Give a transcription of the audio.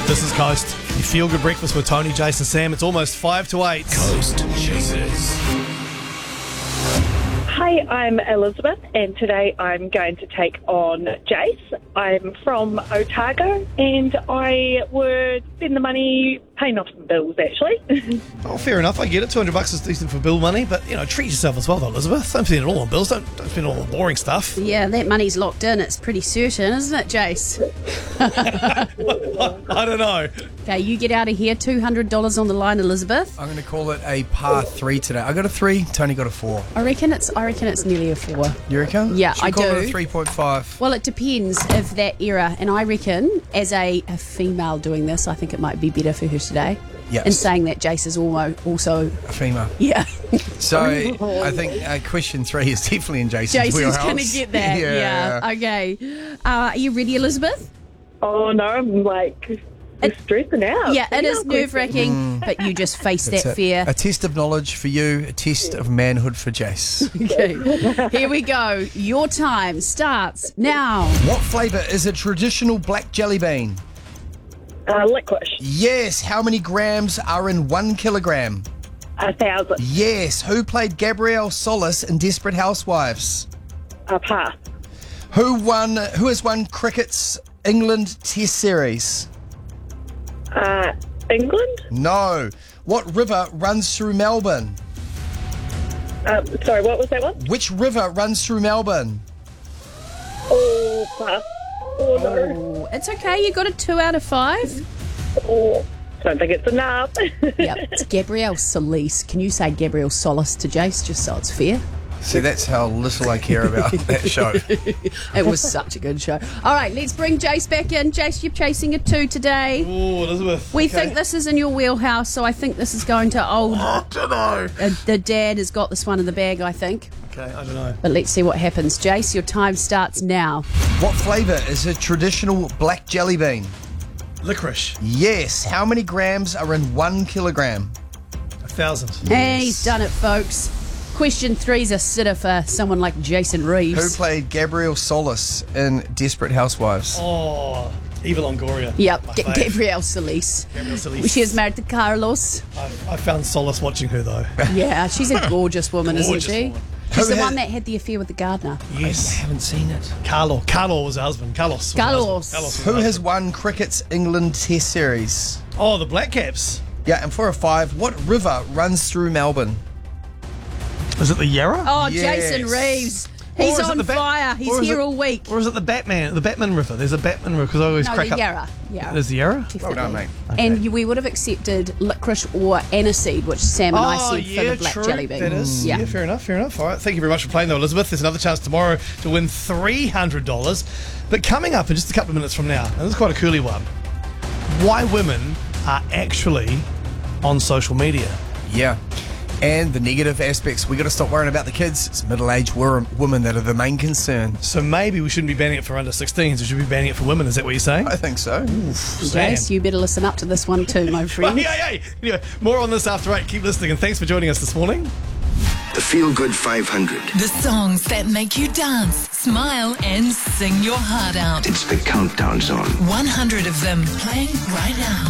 This is Coast. You feel good breakfast with Tony, Jason, Sam. It's almost 5 to 8. Coast Chasers. Hi, I'm Elizabeth, and today I'm going to take on Jace. I'm from Otago, and I would spend the money paying off some bills, actually. Oh, fair enough. I get it. $200 is decent for bill money, but, treat yourself as well, though, Elizabeth. Don't spend it all on bills. Don't spend all on boring stuff. Yeah, that money's locked in. It's pretty certain, isn't it, Jace? I don't know. Okay, you get out of here. $200 on the line, Elizabeth. I'm going to call it a par 3 today. I got a 3, Tony got a 4. I reckon it's nearly a 4. You reckon? Yeah, Should we I call do. it a 3.5? Well, it depends of that era, and I reckon as a female doing this, I think it might be better for her today. Yes. And saying that Jace is also A female. yeah. So I think question 3 is definitely in Jason's Jason's wheelhouse. going to get that. Yeah. Okay. Are you ready, Elizabeth? Oh, no, I'm just stressing out. Yeah, it is Female nerve-wracking, but you just face That's that it. fear. A test of knowledge for you, a test of manhood for Jace. Okay. Here we go. Your time starts now. What flavour is a traditional black jelly bean? Licorice, Yes. How many grams are in 1 kilogram? 1,000. Yes. Who played Gabrielle Solis in Desperate Housewives? Pass. Who has won cricket's England Test Series? England? No. What river runs through Melbourne? Sorry, what was that one? Which river runs through Melbourne? Oh, pass. Oh, no. Oh, it's okay. You got a 2 out of 5. Oh, don't think it's enough. Yep. It's Gabrielle Solis. Can you say Gabrielle Solis to Jace just so it's fair? See, that's how little I care about that show. It was such a good show. All right, let's bring Jace back in. Jace, you're chasing a 2 today. Oh, Elizabeth. We think this is in your wheelhouse, so I think this is going to old. I don't know. The dad has got this one in the bag, I think. Okay, I don't know. But let's see what happens. Jace, your time starts now. What flavour is a traditional black jelly bean? Licorice. Yes. How many grams are in 1 kilogram? 1,000. Hey, he's done it, folks. Question 3 is a sitter for someone like Jason Who Reeves. played Gabrielle Solis in Desperate Housewives? Oh, Eva Longoria. Yep, My fave. Gabrielle Solis. Gabrielle Solis. She is married to Carlos. I found solace watching her, though. Yeah, she's a gorgeous woman, Gorgeous isn't she? woman. She's Who the had- one that had the affair with the gardener. Yes. I haven't seen it. Carlo was her husband. Carlos. was her Carlos. husband. was Who her has husband. won cricket's England Test Series? Oh, the Black Caps. Yeah, and for a 5, what river runs through Melbourne? Is it the Yarra? Oh, Yes. Jason Reeves. Or He's is it on the fire. or He's is here it- all week. Or is it the Batman River? There's a Batman River because I always No, crack the up. Yarra. There's the Yarra? Definitely. Well done, mate. And we would have accepted licorice or aniseed, which Sam and I said for the black true. jelly bean. That is. Yeah. Yeah, fair enough. All right, thank you very much for playing, though, Elizabeth. There's another chance tomorrow to win $300. But coming up in just a couple of minutes from now, and this is quite a coolie one, why women are actually on social media. Yeah. And the negative aspects. We got to stop worrying about the kids. It's middle-aged women that are the main concern. So maybe we shouldn't be banning it for under 16s. We should be banning it for women. Is that what you're saying? I think so. Jace, you better listen up to this one too, my friend. Hey. Anyway, more on this after 8. Keep listening, and thanks for joining us this morning. The Feel Good 500. The songs that make you dance, smile, and sing your heart out. It's the Countdown Zone. 100 of them playing right now.